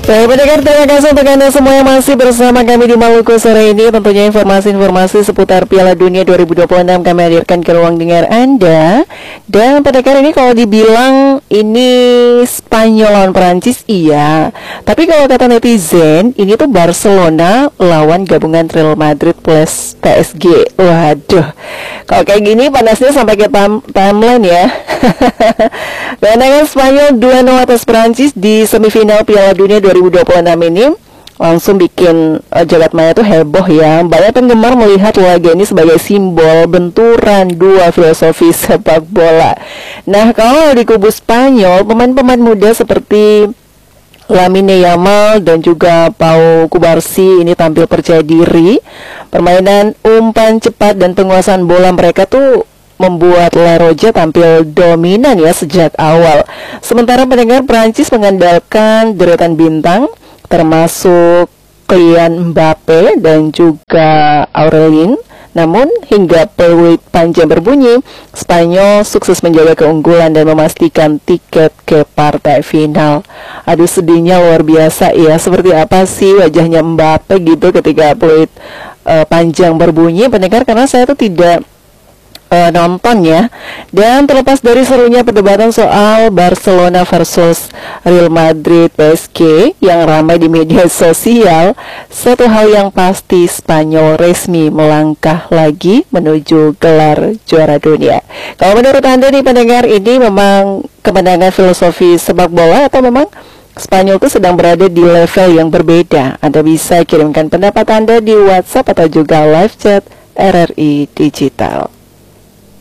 Baik pendengar, terima kasih untuk Anda semua yang masih bersama kami di Maluku sore ini. Tentunya informasi-informasi seputar Piala Dunia 2026 kami hadirkan ke ruang dengar Anda. Dan pendengar, ini kalau dibilang ini Spanyol lawan Perancis, iya. Tapi kalau kata netizen, ini tuh Barcelona lawan gabungan Real Madrid plus PSG. Waduh, kalau kayak gini panasnya sampai ke timeline ya. Kemenangan Spanyol 2-0 atas Perancis di semifinal Piala Dunia 2026 ini langsung bikin jagat maya tuh heboh ya. Banyak penggemar melihat laga ini sebagai simbol benturan dua filosofi sepak bola. Nah, kalau di kubu Spanyol, pemain-pemain muda seperti Lamine Yamal dan juga Pau Cubarsí ini tampil percaya diri. Permainan umpan cepat dan penguasaan bola mereka tuh membuat La Roja tampil dominan ya sejak awal. Sementara pendengar, Prancis mengandalkan deretan bintang termasuk Kylian Mbappe dan juga Aurelien. Namun hingga peluit panjang berbunyi, Spanyol sukses menjaga keunggulan dan memastikan tiket ke partai final. Aduh, sedihnya luar biasa ya. Seperti apa sih wajahnya Mbappe gitu ketika peluit panjang berbunyi, pendengar, karena saya tuh tidak nonton ya. Dan terlepas dari serunya perdebatan soal Barcelona versus Real Madrid PSG yang ramai di media sosial, satu hal yang pasti, Spanyol resmi melangkah lagi menuju gelar juara dunia. Kalau menurut Anda nih pendengar, ini memang kemenangan filosofi sepak bola atau memang Spanyol itu sedang berada di level yang berbeda? Anda bisa kirimkan pendapat Anda di WhatsApp atau juga live chat RRI Digital.